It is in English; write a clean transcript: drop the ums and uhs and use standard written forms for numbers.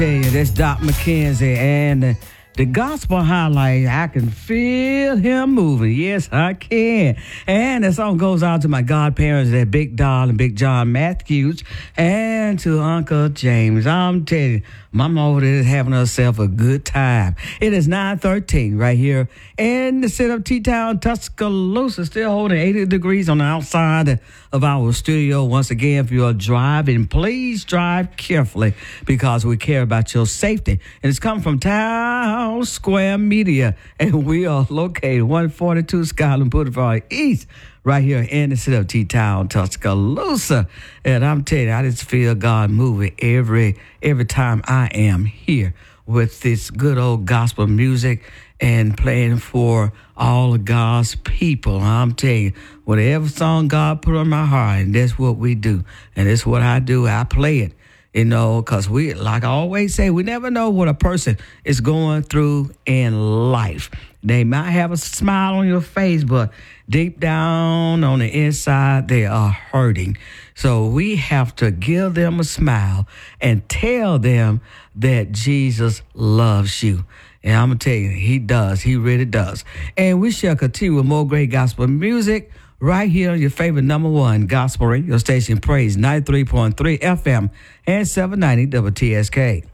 Hey, that's Doc McKenzie and the gospel highlight. I can feel him moving. Yes, I can. And the song goes out to my godparents, that Big Doll and Big John Matthews, and to Uncle James. I'm telling you, Mama over there is having herself a good time. It is 9:13 right here in the city of T-Town, Tuscaloosa, still holding 80 degrees on the outside of our studio. Once again, if you are driving, please drive carefully because we care about your safety. And it's coming from Town Square Media, and we are located 142 Skyland Boulevard East, right here in the city of T-Town, Tuscaloosa. And I'm telling you, I just feel God moving every time I am here with this good old gospel music and playing for all of God's people. I'm telling you, whatever song God put on my heart, and that's what we do. And that's what I do. I play it. You know, because we, like I always say, we never know what a person is going through in life. They might have a smile on your face, but deep down on the inside, they are hurting. So we have to give them a smile and tell them that Jesus loves you. And I'm going to tell you, he does. He really does. And we shall continue with more great gospel music right here on your favorite number one gospel radio station, Praise 93.3 FM and 790 WTSK.